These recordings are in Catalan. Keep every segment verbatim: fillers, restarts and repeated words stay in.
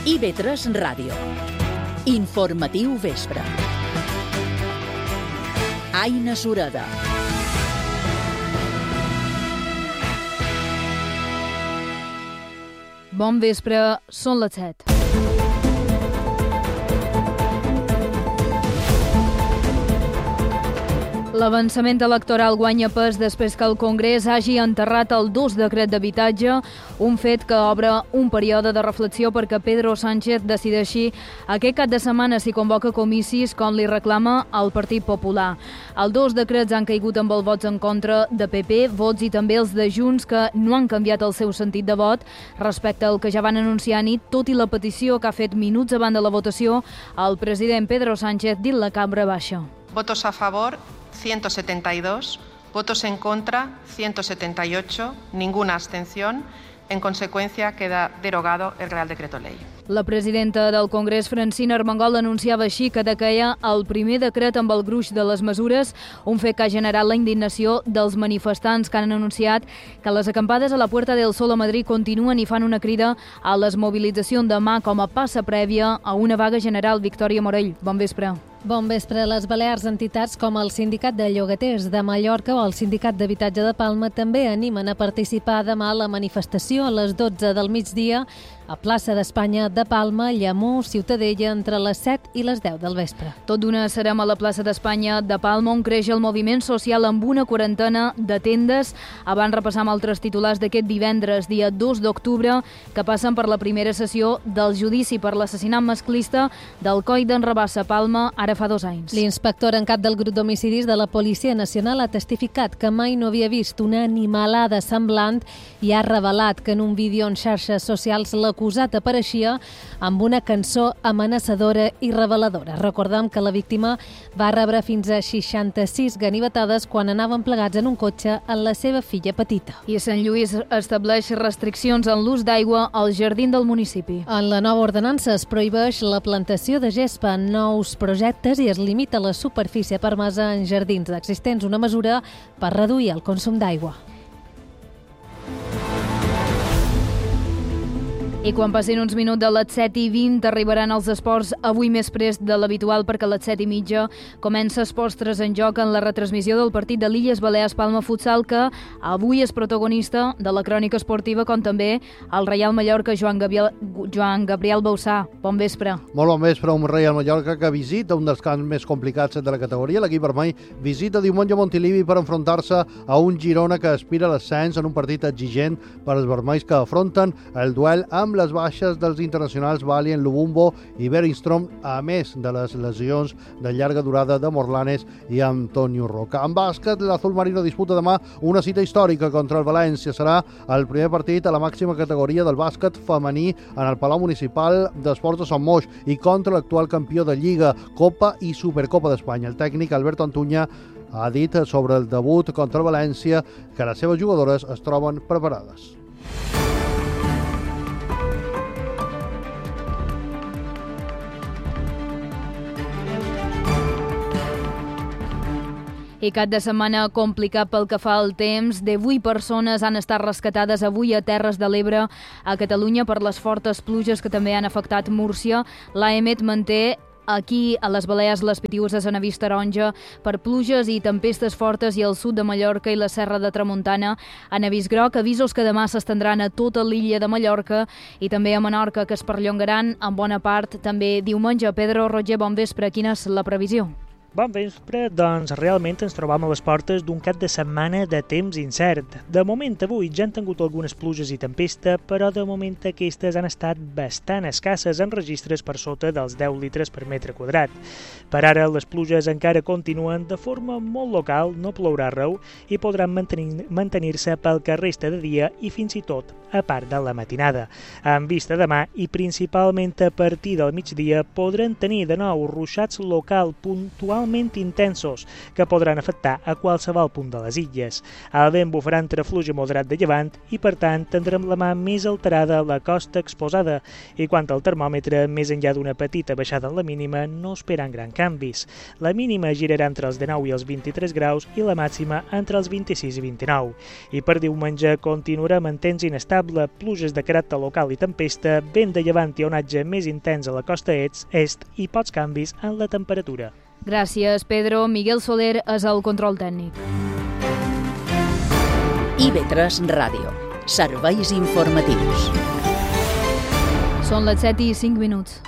I V tres Ràdio. Informatiu vespre. Aina Sureda. Bon vespre, són les set. L'avançament electoral guanya pes després que el Congrés hagi enterrat el dos decret d'habitatge, un fet que obre un període de reflexió perquè Pedro Sánchez decideixi aquest cap de setmana si convoca comicis com li reclama el Partit Popular. Els dos decrets han caigut amb els vots en contra de P P, vots i també els de Junts que no han canviat el seu sentit de vot respecte al que ja van anunciar a nit, tot i la petició que ha fet minuts abans de la votació el president Pedro Sánchez dit la cambra baixa. Votos a favor, ciento setenta y dos, votos en contra, ciento setenta y ocho, ninguna abstención. En consecuencia, queda derogado el Real Decreto Ley. La presidenta del Congrés, Francina Armengol, anunciava així que decaia el primer decret amb el gruix de les mesures, un fet que ha generat la indignació dels manifestants que han anunciat que les acampades a la Puerta del Sol a Madrid continuen i fan una crida a les mobilitzacions demà com a passa prèvia a una vaga general. Victòria Morell, bon vespre. Bon vespre. Les Balears, entitats com el Sindicat de Llogaters de Mallorca o el Sindicat d'Habitatge de Palma també animen a participar demà a la manifestació a les dotze del migdia a Plaça d'Espanya de Palma, Llamú, Ciutadella, entre les set i les deu del vespre. Tot d'una serem a la Plaça d'Espanya de Palma, on creix el moviment social amb una quarantena de tendes. Abans repassam altres titulars d'aquest divendres, dia dos d'octubre, que passen per la primera sessió del judici per l'assassinat masclista del coll d'en Rabassa a Palma ara fa dos anys. L'inspector en cap del grup d'homicidis de la Policia Nacional ha testificat que mai no havia vist una animalada semblant i ha revelat que en un vídeo en xarxes socials l'acusat apareixia amb una cançó amenaçadora i reveladora. Recordem que la víctima va rebre fins a seixanta-sis ganivetades quan anaven plegats en un cotxe amb la seva filla petita. I Sant Lluís estableix restriccions en l'ús d'aigua al jardí del municipi. En la nova ordenança es prohibeix la plantació de gespa en nous projectes i es limita la superfície permesa en jardins existents, una mesura per reduir el consum d'aigua. I quan passin uns minuts de les set i vint arribaran els esports avui més prest de l'habitual perquè a les set i mitja comença Esports tres en joc en la retransmissió del partit de l'Illes Balears Palma Futsal que avui és protagonista de la crònica esportiva com també el Reial Mallorca Joan Gabriel, Joan Gabriel Bausà. Bon vespre. Molt bon vespre, un Reial Mallorca que visita un dels camps més complicats de la categoria. L'equip vermell visita diumenge Montilivi per enfrontar-se a un Girona que aspira a l'ascens en un partit exigent per als vermells que afronten el duel amb les baixes dels internacionals Valien, Lubumbo i Beringstrom, a més de les lesions de llarga durada de Morlanes i Antonio Roca. En bàsquet, l'Azul Marino disputa demà una cita històrica contra el València. Serà el primer partit a la màxima categoria del bàsquet femení en el Palau Municipal d'Esports de Sant Moix i contra l'actual campió de Lliga, Copa i Supercopa d'Espanya. El tècnic Alberto Antuña ha dit sobre el debut contra el València que les seves jugadores es troben preparades. I cap de setmana complicat pel que fa al temps. divuit persones han estat rescatades avui a Terres de l'Ebre, a Catalunya, per les fortes pluges que també han afectat Múrcia. L'A E M E T manté aquí a les Balears les Pitiüses en avís taronja per pluges i tempestes fortes i al sud de Mallorca i la Serra de Tramuntana en avís groc, avisos que demà s'estendran a tota l'illa de Mallorca i també a Menorca, que es perllongaran en bona part també diumenge. Pedro Roger, bon vespre. Quina és la previsió? Bon vespre, doncs realment ens trobam a les portes d'un cap de setmana de temps incert. De moment avui ja han tingut algunes pluges i tempesta, però de moment aquestes han estat bastant escasses en registres per sota dels deu litres per metre quadrat. Per ara les pluges encara continuen de forma molt local, no plourà arreu i podran mantenir, mantenir-se pel que resta de dia i fins i tot a part de la matinada. En vista demà i principalment a partir del migdia podran tenir de nou ruixats local puntuals inusualment intensos que podran afectar a qualsevol punt de les illes. El vent bufarà entre fluix moderat de llevant i, per tant, tindrem la mà més alterada a la costa exposada. I quant al termòmetre, més enllà d'una petita baixada en la mínima, no esperen gran canvis. La mínima girarà entre els dinou i els vint-i-tres graus i la màxima entre els vint-i-sis i vint-i-nou. I per diumenge continuarem en temps inestable, pluges de caràcter local i tempesta, vent de llevant i onatge més intens a la costa est i pocs canvis en la temperatura. Gràcies, Pedro. Miguel Soler és el control tècnic. I V tres Ràdio. Serveis informatius. Són les set i cinc minuts.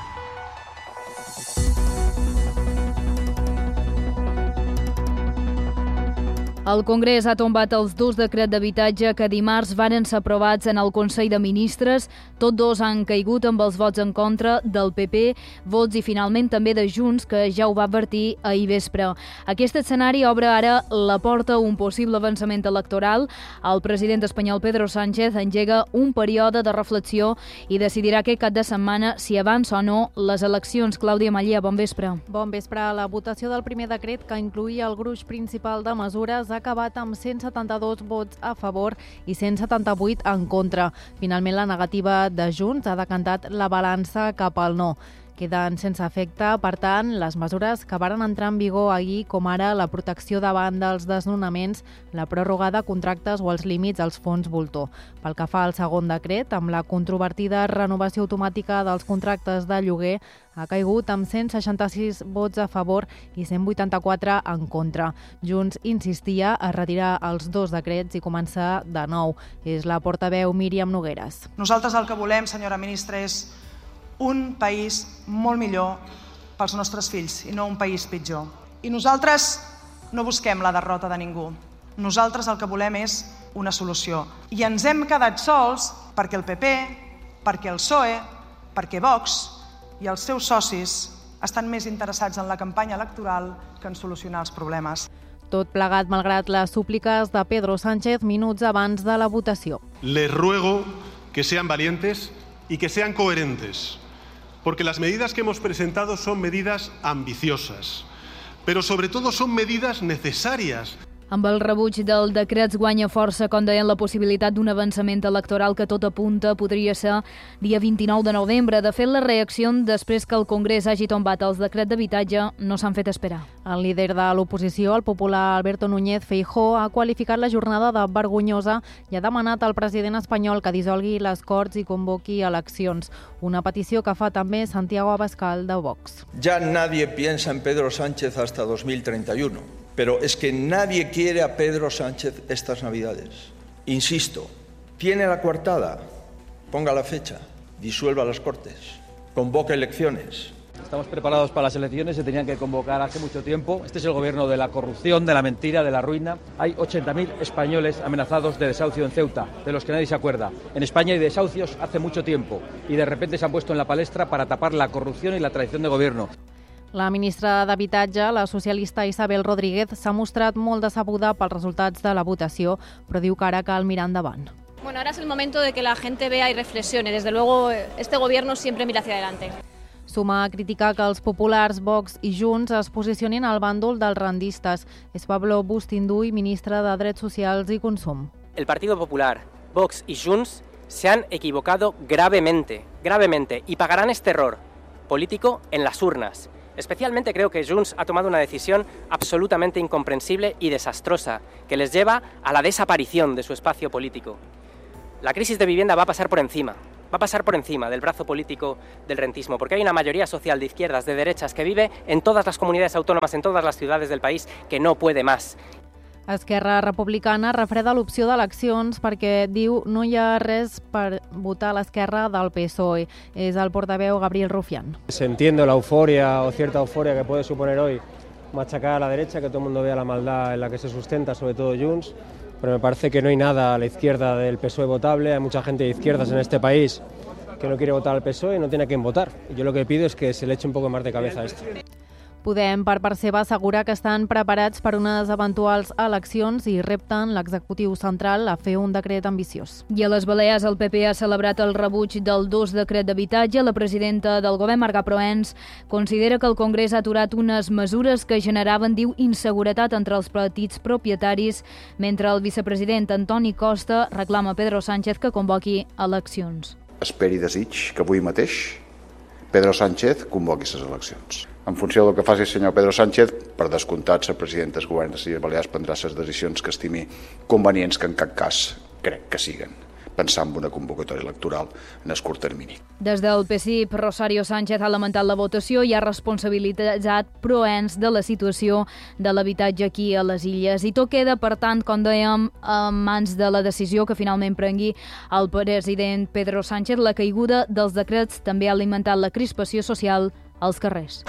El Congrés ha tombat els dos decrets d'habitatge que dimarts varen ser aprovats en el Consell de Ministres. Tots dos han caigut amb els vots en contra del P P, vots i finalment també de Junts, que ja ho va advertir ahir vespre. Aquest escenari obre ara la porta a un possible avançament electoral. El president espanyol Pedro Sánchez engega un període de reflexió i decidirà aquest cap de setmana si avança o no les eleccions. Clàudia Mallea, bon vespre. Bon vespre. La votació del primer decret, que incloïa el gruix principal de mesures, ha acabat amb cent setanta-dos vots a favor i cent setanta-vuit en contra. Finalment, la negativa de Junts ha decantat la balança cap al no. Queden sense efecte, per tant, les mesures que varen entrar en vigor ahir, com ara la protecció davant dels desnonaments, la pròrroga de contractes o els límits als fons voltor. Pel que fa al segon decret, amb la controvertida renovació automàtica dels contractes de lloguer, ha caigut amb cent seixanta-sis vots a favor i cent vuitanta-quatre en contra. Junts insistia a retirar els dos decrets i començar de nou. És la portaveu Míriam Nogueras. Nosaltres el que volem, senyora ministra, és un país molt millor pels nostres fills i no un país pitjor. I nosaltres no busquem la derrota de ningú. Nosaltres el que volem és una solució. I ens hem quedat sols perquè el P P, perquè el P S O E, perquè Vox i els seus socis estan més interessats en la campanya electoral que en solucionar els problemes. Tot plegat malgrat les súpliques de Pedro Sánchez minuts abans de la votació. Les ruego que sean valientes y que sean coherentes, porque las medidas que hemos presentado son medidas ambiciosas, pero sobre todo son medidas necesarias. Amb el rebuig del decrets guanya força, com deien, la possibilitat d'un avançament electoral que tot apunta podria ser dia vint-i-nou de novembre. De fet, la reacció després que el Congrés hagi tombat els decrets d'habitatge no s'han fet esperar. El líder de l'oposició, el popular Alberto Núñez Feijóo, ha qualificat la jornada de vergonyosa i ha demanat al president espanyol que dissolgui les Corts i convoqui eleccions. Una petició que fa també Santiago Abascal de Vox. Ya nadie piensa en Pedro Sánchez hasta dos mil treinta y uno. Pero es que nadie quiere a Pedro Sánchez estas Navidades. Insisto, tiene la coartada, ponga la fecha, disuelva las Cortes, convoque elecciones. Estamos preparados para las elecciones, se tenían que convocar hace mucho tiempo. Este es el gobierno de la corrupción, de la mentira, de la ruina. Hay ochenta mil españoles amenazados de desahucio en Ceuta, de los que nadie se acuerda. En España hay desahucios hace mucho tiempo y de repente se han puesto en la palestra para tapar la corrupción y la traición de gobierno. La ministra d'Habitatge, la socialista Isabel Rodríguez, s'ha mostrat molt decebuda pels resultats de la votació, però diu que ara cal mirar endavant. Bueno, ahora es el momento de que la gente vea y reflexione. Desde luego, este gobierno siempre mira hacia adelante. Suma a criticar que els populars, Vox i Junts es posicionin al bàndol dels rendistes. És Pablo Bustinduy, ministre de Drets Socials i Consum. El Partido Popular, Vox y Junts se han equivocado gravemente, gravemente, y pagarán este error político en las urnas. Especialmente creo que Junts ha tomado una decisión absolutamente incomprensible y desastrosa, que les lleva a la desaparición de su espacio político. La crisis de vivienda va a pasar por encima, va a pasar por encima del brazo político del rentismo, porque hay una mayoría social de izquierdas, de derechas, que vive en todas las comunidades autónomas, en todas las ciudades del país, que no puede más. Esquerra Republicana refreda l'opció d'eleccions perquè diu no hi ha res per votar a l'esquerra del P S O E. És el portaveu Gabriel Rufián. Entiendo la euforia o cierta euforia que puede suponer hoy machacar a la derecha, que todo el mundo vea la maldad en la que se sustenta, sobre todo Junts, pero me parece que no hay nada a la izquierda del P S O E votable. Hay mucha gente de izquierdas en este país que no quiere votar al P S O E y no tiene a quién votar. Yo lo que pido es que se le eche un poco más de cabeza a esto. Podem, per part seva, assegurar que estan preparats per unes eventuals eleccions i repten l'executiu central a fer un decret ambiciós. I a les Balears el P P ha celebrat el rebuig del dos decret d'habitatge. La presidenta del govern, Marga Proens, considera que el Congrés ha aturat unes mesures que generaven, diu, inseguretat entre els petits propietaris, mentre el vicepresident Antoni Costa reclama a Pedro Sánchez que convoqui eleccions. Esperi i desig que avui mateix Pedro Sánchez convoqui les eleccions. En funció del que faci el senyor Pedro Sánchez, per descomptat, la presidenta del govern de les Illes Balears prendrà les decisions que estimi convenients, que en cap cas crec que siguen, pensar en una convocatòria electoral en el curt termini. Des del P S I P, Rosario Sánchez ha lamentat la votació i ha responsabilitzat Proens de la situació de l'habitatge aquí a les Illes. I tot queda, per tant, com dèiem, en mans de la decisió que finalment prengui el president Pedro Sánchez. La caiguda dels decrets també ha alimentat la crispació social als carrers.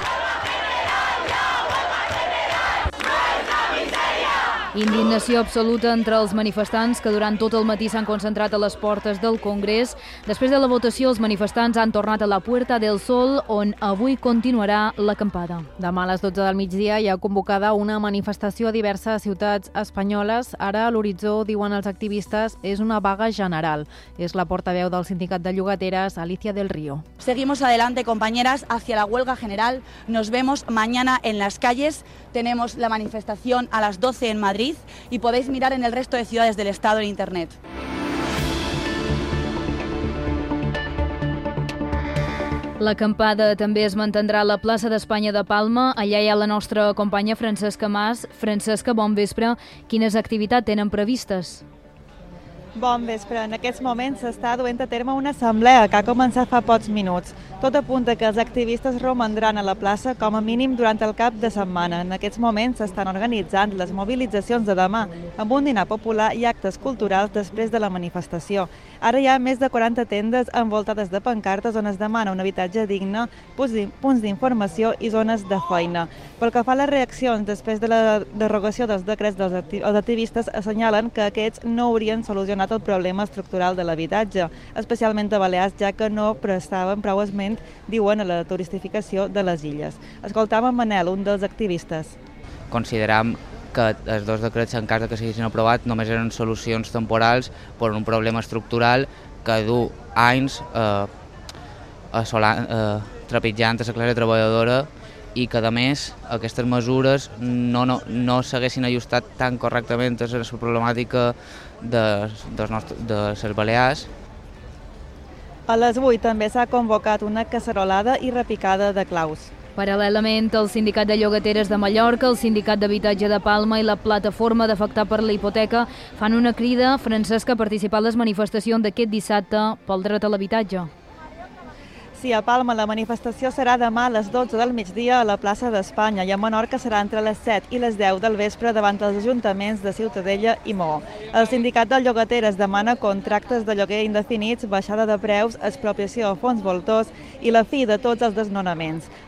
Indignació absoluta entre els manifestants que durant tot el matí s'han concentrat a les portes del Congrés. Després de la votació, els manifestants han tornat a la Puerta del Sol, on avui continuarà l'acampada. Demà a les dotze del migdia hi ha convocada una manifestació a diverses ciutats espanyoles. Ara a l'horitzó, diuen els activistes, és una vaga general. És la portaveu del sindicat de llogateres, Alicia del Río. Seguimos adelante, compañeras, hacia la huelga general. Nos vemos mañana en las calles. Tenemos la manifestación a las doce en Madrid y podéis mirar en el resto de ciudades del Estado en Internet. L'acampada també es mantindrà a la plaça d'Espanya de Palma. Allà hi ha la nostra companya Francesca Mas. Francesca, bon vespre. Quines activitats tenen previstes? Bon vespre. En aquests moments s'està duent a terme una assemblea que ha començat fa pocs minuts. Tot apunta que els activistes romandran a la plaça com a mínim durant el cap de setmana. En aquests moments s'estan organitzant les mobilitzacions de demà amb un dinar popular i actes culturals després de la manifestació. Ara hi ha més de quaranta tendes envoltades de pancartes on es demana un habitatge digne, punts d'informació i zones de feina. Pel que fa a les reaccions després de la derogació dels decrets, els activistes assenyalen que aquests no haurien solucionat el problema estructural de l'habitatge, especialment a Balears, ja que no prestaven prou esment, diuen, a la turistificació de les illes. Escoltam en Manel, un dels activistes. Consideram que els dos decrets, en cas que s'haguessin aprovat, només eren solucions temporals per un problema estructural que du anys eh, assolant, eh, trepitjant a la classe treballadora i que, a més, aquestes mesures no, no, no s'haguessin ajustat tan correctament a la problemàtica de, de, de les Balears. A les vuit també s'ha convocat una cacerolada i repicada de claus. Paral·lelament, el Sindicat de Llogateres de Mallorca, el Sindicat d'Habitatge de Palma i la Plataforma d'Afectar per la Hipoteca fan una crida, Francesca, a participar a les manifestacions d'aquest dissabte pel dret a l'habitatge. Sí, a Palma la manifestació serà demà a les dotze del migdia a la plaça d'Espanya i a Menorca serà entre les set i les deu del vespre davant els ajuntaments de Ciutadella i Maó. El Sindicat de Llogateres demana contractes de lloguer indefinits, baixada de preus, expropiació a fons voltors i la fi de tots els desnonaments.